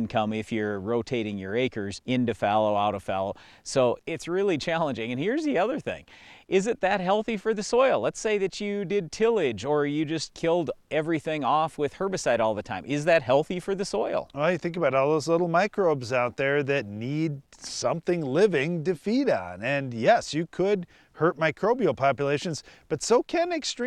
income if you're rotating your acres into fallow, out of fallow. So it's really challenging. And here's the other thing. Is it that healthy for the soil? Let's say that you did tillage or you just killed everything off with herbicide all the time. Is that healthy for the soil? Well, you think about all those little microbes out there that need something living to feed on. And yes, you could hurt microbial populations, but so can extreme